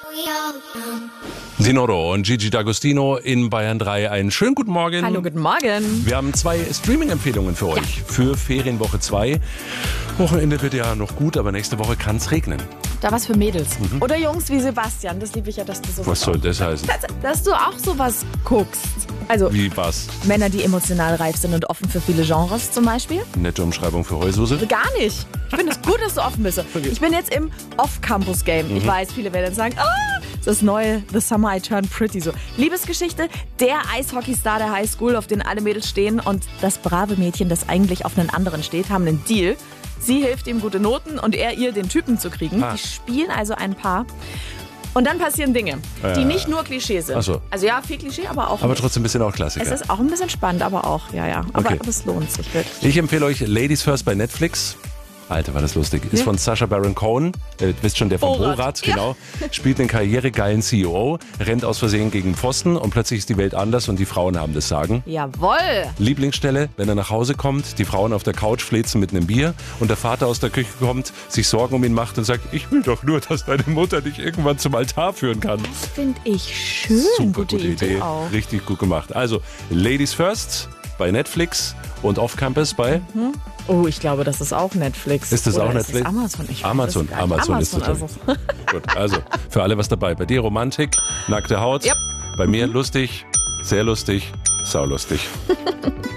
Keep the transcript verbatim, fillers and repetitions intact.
Sinoro und Gigi D'Agostino in Bayern drei. Einen schönen guten Morgen. Hallo, guten Morgen. Wir haben zwei Streaming-Empfehlungen für euch. Ja. Für Ferienwoche zwei. Wochenende wird ja noch gut, aber nächste Woche kann es regnen. Da was für Mädels. Mhm. Oder Jungs wie Sebastian. Das liebe ich ja, dass du so Was soll das heißen? Dass, dass du auch sowas guckst. Also Wie was? Männer, die emotional reif sind und offen für viele Genres zum Beispiel. Nette Umschreibung für Heulsuse? Gar nicht. Ich finde es gut, dass du offen bist. Okay. Ich bin jetzt im Off-Campus-Game. Mhm. Ich weiß, viele werden sagen, ah, das neue The Summer I Turned Pretty. So Liebesgeschichte, der Eishockeystar der Highschool, auf den alle Mädels stehen, und das brave Mädchen, das eigentlich auf einen anderen steht, haben einen Deal. Sie hilft ihm, gute Noten, und er ihr, den Typen zu kriegen. Ah. Die spielen also ein Paar. Und dann passieren Dinge, die äh, nicht nur Klischee sind. So. Also ja, viel Klischee, aber auch Aber nicht. trotzdem ein bisschen auch Klassiker. Es ist auch ein bisschen spannend, aber auch, ja, ja. Aber, okay. aber es lohnt sich wirklich. Ich empfehle euch Ladies First bei Netflix. Alter, war das lustig. Ist ja. von Sacha Baron Cohen, äh, wisst schon, der von Borat, Borat genau. Ja. Spielt einen karrieregeilen C E O, rennt aus Versehen gegen Pfosten und plötzlich ist die Welt anders und die Frauen haben das Sagen. Jawohl! Lieblingsstelle, wenn er nach Hause kommt, die Frauen auf der Couch flezen mit einem Bier und der Vater aus der Küche kommt, sich Sorgen um ihn macht und sagt, ich will doch nur, dass deine Mutter dich irgendwann zum Altar führen kann. Das finde ich schön. Super gute, gute Idee. Idee auch. Richtig gut gemacht. Also, Ladies First bei Netflix und Off Campus bei... Mhm. Oh, ich glaube, das ist auch Netflix. Ist das Oder auch ist Netflix? Das Amazon. Ich Amazon, weiß Amazon, Amazon ist es. also. Gut, also für alle was dabei. Bei dir Romantik, nackte Haut. Yep. Bei mir lustig, sehr lustig, saulustig.